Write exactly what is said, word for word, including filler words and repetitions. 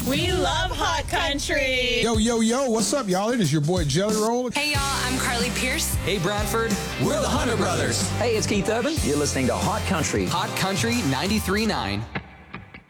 We love Hot Country. Yo, yo, yo, what's up, y'all? It is your boy Jelly Roll. Hey, y'all, I'm Carly Pierce. Hey, Bradford. We're the Hunter Brothers. Hey, it's Keith Urban. You're listening to Hot Country. Hot Country ninety-three point nine.